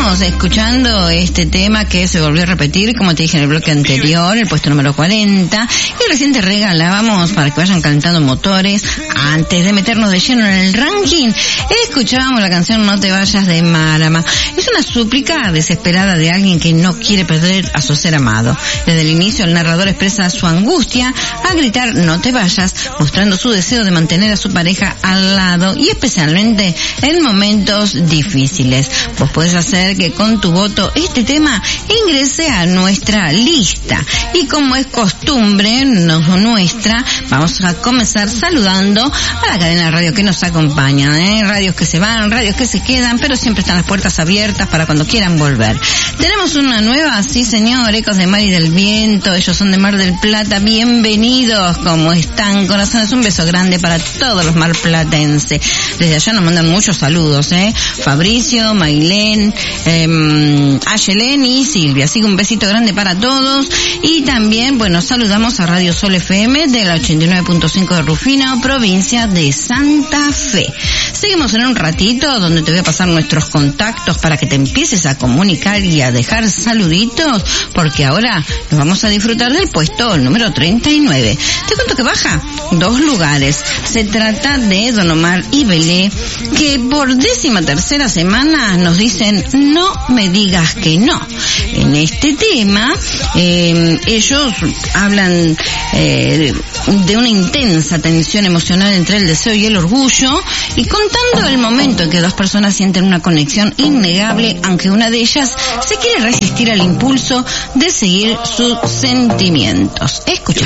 Seguimos escuchando este tema que se volvió a repetir, como te dije en el bloque anterior, el puesto número 40, y recién te regalábamos para que vayan calentando motores. Antes de meternos de lleno en el ranking, escuchábamos la canción No te vayas de Marama. Es una súplica desesperada de alguien que no quiere perder a su ser amado. Desde el inicio el narrador expresa su angustia a gritar no te vayas, mostrando su deseo de mantener a su pareja al lado y especialmente en momentos difíciles. Vos podés hacer que con tu voto este tema ingrese a nuestra lista. Y como es costumbre nuestra, vamos a comenzar saludando a la cadena de radio que nos acompaña, radios que se van, radios que se quedan, pero siempre están las puertas abiertas para cuando quieran volver. Tenemos una nueva, sí señor, Ecos de Mar y del Viento, ellos son de Mar del Plata, bienvenidos, ¿cómo están, corazones? Un beso grande para todos los marplatenses. Desde allá nos mandan muchos saludos, Fabricio, Mailén, Ayelén y Silvia, así que un besito grande para todos. Y también, bueno, saludamos a Radio Sol FM de la 89.5 de Rufino, provincia de Santa Fe. Seguimos en un ratito donde te voy a pasar nuestros contactos para que te empieces a comunicar y a dejar saluditos, porque ahora nos vamos a disfrutar del puesto número 39. Te cuento que baja 2 lugares. Se trata de Don Omar y Belé, que por 13ª semana nos dicen no me digas que no. En este tema ellos hablan de una intensa tensión emocional entre el deseo y el orgullo, y contando el momento en que 2 personas sienten una conexión innegable, aunque una de ellas se quiere resistir al impulso de seguir sus sentimientos. Escucha.